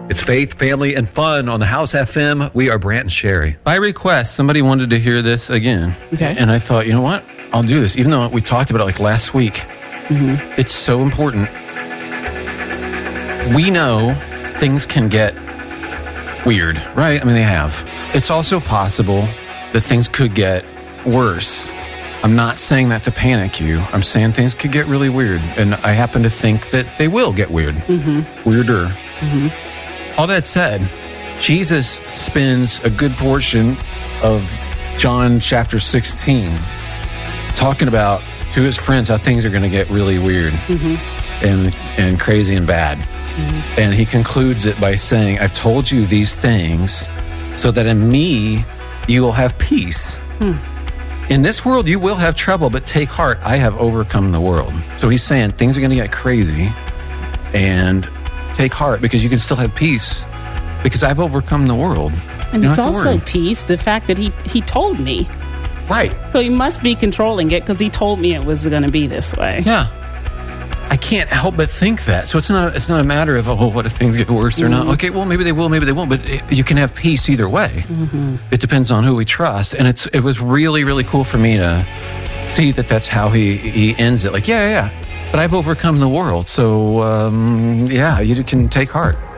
It's faith, family, and fun on the House FM. We are Brant and Sherry. By request, somebody wanted to hear this again. Okay. And I thought, you know what? I'll do this. Even though we talked about it like last week. It's so important. We know things can get weird, right? I mean, they have. It's also possible that things could get worse. I'm not saying that to panic you. I'm saying things could get really weird. And I happen to think that they will get weird. Weirder. All that said, Jesus spends a good portion of John chapter 16 talking about to his friends how things are going to get really weird and crazy and bad. And he concludes it by saying, I've told you these things so that in me you will have peace. In this world you will have trouble, but take heart, I have overcome the world. So he's saying things are going to get crazy and take heart because you can still have peace because I've overcome the world. And it's also peace, the fact that he told me. Right. So he must be controlling it because he told me it was going to be this way. Yeah. I can't help but think that. So it's not a matter of, what if things get worse or not? Okay, well, maybe they will, maybe they won't. But you can have peace either way. It depends on who we trust. And it was really, really cool for me to see that that's how he ends it. Like, yeah. But I've overcome the world. So, you can take heart.